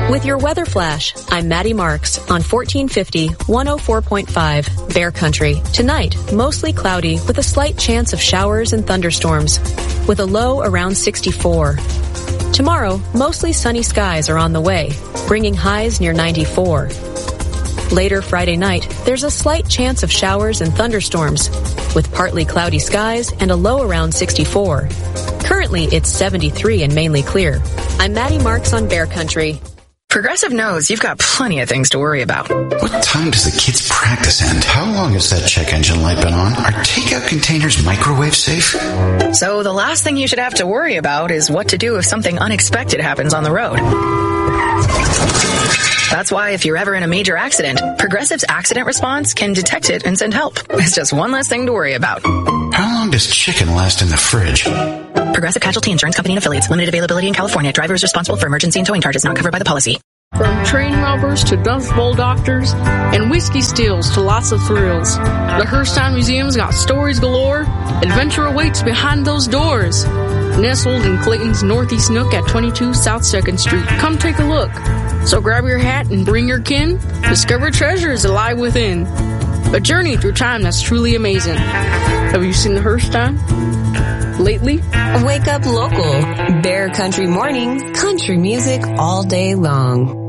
With your weather flash, I'm Maddie Marks on 1450 104.5 Bear Country. Tonight, mostly cloudy with a slight chance of showers and thunderstorms with a low around 64. Tomorrow, mostly sunny skies are on the way, bringing highs near 94. Later Friday night, there's a slight chance of showers and thunderstorms with partly cloudy skies and a low around 64. Currently, it's 73 and mainly clear. I'm Maddie Marks on Bear Country. Progressive knows you've got plenty of things to worry about. What time does the kids' practice end? How long has that check engine light been on? Are takeout containers microwave safe? So the last thing you should have to worry about is what to do if something unexpected happens on the road. That's why if you're ever in a major accident, Progressive's accident response can detect it and send help. It's just one less thing to worry about. How long does chicken last in the fridge? Progressive Casualty Insurance Company and Affiliates. Limited availability in California. Driver is responsible for emergency and towing charges not covered by the policy. From train robbers to Dust Bowl doctors and whiskey stills to lots of thrills, the Hearthstone Museum's got stories galore. Adventure awaits behind those doors. Nestled in Clayton's Northeast Nook at 22 South 2nd Street. Come take a look. So grab your hat and bring your kin. Discover treasures alive within. A journey through time that's truly amazing. Have you seen the Hearthstone lately? Wake up local. Bear Country mornings, country music all day long.